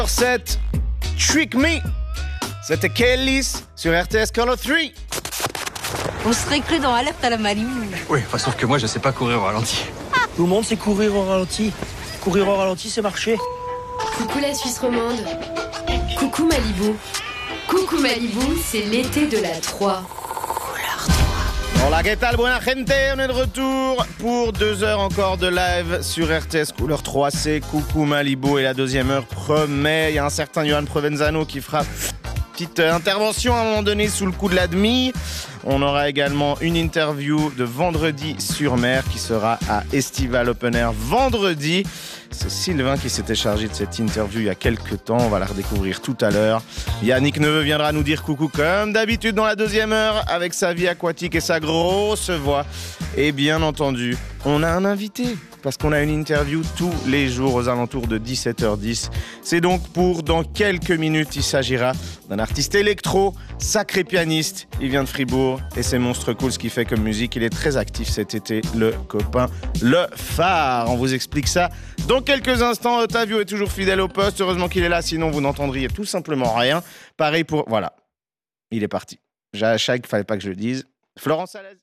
7, Trick Me. C'était Kelly sur RTS Color 3. On serait cru dans Alerte à la Malibu. Oui, sauf que moi, je sais pas courir au ralenti. Tout le monde sait courir au ralenti. Courir au ralenti, c'est marcher. Coucou la Suisse romande. Coucou Malibu. Coucou Malibu, c'est l'été de la 3. Hola, ¿qué tal? Buena gente, on est de retour pour 2 heures encore de live sur RTS Couleur 3. C'est Coucou Malibu et la deuxième heure promet. Il y a un certain Johan Provenzano qui fera petite intervention à un moment donné sous le coup de l'admi. On aura également une interview de Vendredi sur Mer qui sera à Estival Open Air vendredi. C'est Sylvain qui s'était chargé de cette interview il y a quelques temps. On va la redécouvrir tout à l'heure. Yannick Neveu viendra nous dire coucou comme d'habitude dans la deuxième heure avec sa vie aquatique et sa grosse voix. Et bien entendu, on a un invité parce qu'on a une interview tous les jours aux alentours de 17h10. C'est donc pour dans quelques minutes, il s'agira d'un artiste électro, sacré pianiste. Il vient de Fribourg et c'est monstre cool ce qu'il fait comme musique. Il est très actif cet été, le copain Le Phare. On vous explique ça dans quelques instants. Otavio est toujours fidèle au poste. Heureusement qu'il est là, sinon vous n'entendriez tout simplement rien. Pareil pour... Voilà, il est parti. J'ai à chaque, fallait pas que je le dise. Florence Alaz.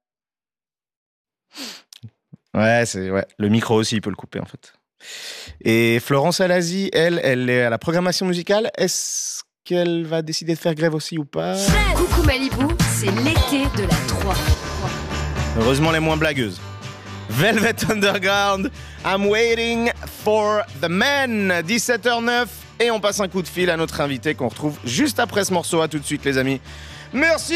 Ouais, le micro aussi, il peut le couper en fait. Et Florence Alazi, elle est à la programmation musicale. Est-ce qu'elle va décider de faire grève aussi ou pas? Coucou Malibu, c'est l'été de la 3. Heureusement les moins blagueuses. Velvet Underground, I'm waiting for the man. 17h09 et on passe un coup de fil à notre invité qu'on retrouve juste après ce morceau. À tout de suite les amis. Merci.